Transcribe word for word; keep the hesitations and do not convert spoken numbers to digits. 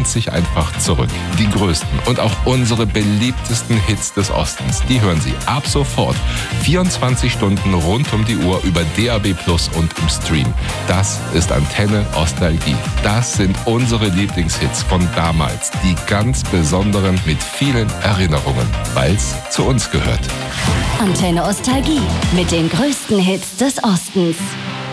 lehnt sich einfach zurück. Die größten und auch unsere beliebtesten Hits des Ostens, die hören Sie ab sofort vierundzwanzig Stunden rund um die Uhr über D A B Plus und im Stream. Das ist Antenne Ostalgie. Das sind unsere Lieblingshits von damals, die ganz besonderen mit vielen Erinnerungen, weil's zu uns gehört. Antenne Ostalgie mit den größten Hits des Ostens.